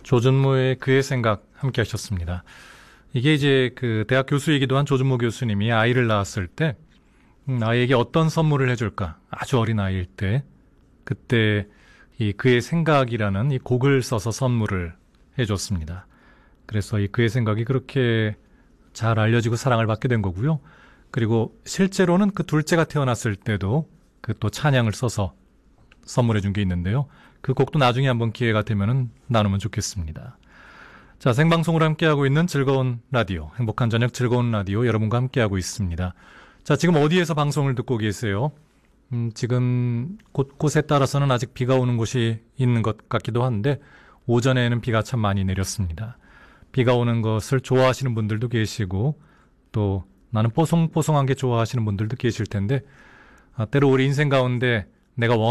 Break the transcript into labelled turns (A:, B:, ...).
A: 조준모의 그의 생각 함께 하셨습니다. 이게 이제 그 대학 교수이기도 한 조준모 교수님이 아이를 낳았을 때 아이에게 어떤 선물을 해줄까? 아주 어린 아이일 때 그때 이 그의 생각이라는 이 곡을 써서 선물을 해줬습니다. 그래서 이 그의 생각이 그렇게 잘 알려지고 사랑을 받게 된 거고요. 그리고 실제로는 그 둘째가 태어났을 때도 그 또 찬양을 써서 선물해 준 게 있는데요. 그 곡도 나중에 한번 기회가 되면 나누면 좋겠습니다. 자, 생방송으로 함께하고 있는 즐거운 라디오, 행복한 저녁 즐거운 라디오 여러분과 함께하고 있습니다. 자, 지금 어디에서 방송을 듣고 계세요? 지금 곳곳에 따라서는 아직 비가 오는 곳이 있는 것 같기도 한데 오전에는 비가 참 많이 내렸습니다. 비가 오는 것을 좋아하시는 분들도 계시고 또 나는 뽀송뽀송한 게 좋아하시는 분들도 계실 텐데 때로 우리 인생 가운데 내가